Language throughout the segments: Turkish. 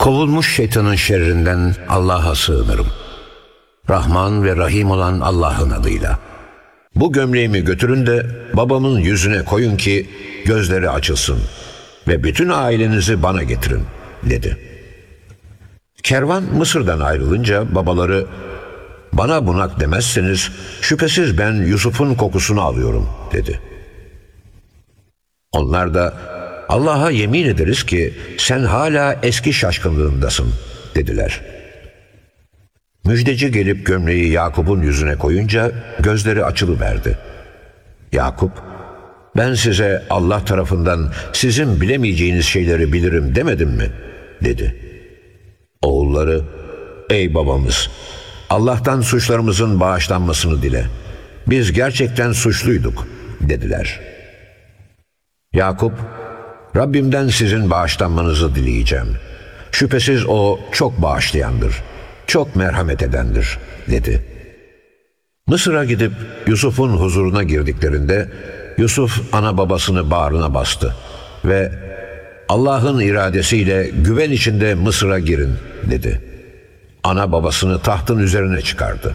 Kovulmuş şeytanın şerrinden Allah'a sığınırım. Rahman ve Rahim olan Allah'ın adıyla. Bu gömleğimi götürün de babamın yüzüne koyun ki gözleri açılsın ve bütün ailenizi bana getirin, dedi. Kervan Mısır'dan ayrılınca babaları, bana bunak demezseniz şüphesiz ben Yusuf'un kokusunu alıyorum, dedi. Onlar da, Allah'a yemin ederiz ki sen hala eski şaşkınlığındasın, dediler. Müjdeci gelip gömleği Yakup'un yüzüne koyunca gözleri açılıverdi. Yakup, ben size Allah tarafından sizin bilemeyeceğiniz şeyleri bilirim demedim mi, dedi. Oğulları, ey babamız, Allah'tan suçlarımızın bağışlanmasını dile. Biz gerçekten suçluyduk, dediler. Yakup, Rabbimden sizin bağışlanmanızı dileyeceğim. Şüphesiz o çok bağışlayandır, çok merhamet edendir, dedi. Mısır'a gidip Yusuf'un huzuruna girdiklerinde Yusuf ana babasını bağrına bastı ve Allah'ın iradesiyle güven içinde Mısır'a girin, dedi. Ana babasını tahtın üzerine çıkardı.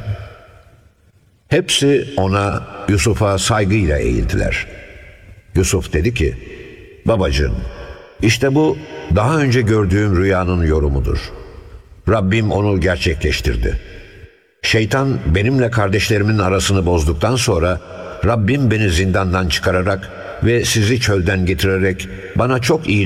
Hepsi ona, Yusuf'a saygıyla eğildiler. Yusuf dedi ki, babacığım, işte bu daha önce gördüğüm rüyanın yorumudur. Rabbim onu gerçekleştirdi. Şeytan benimle kardeşlerimin arasını bozduktan sonra Rabbim beni zindandan çıkararak ve sizi çölden getirerek bana çok iyi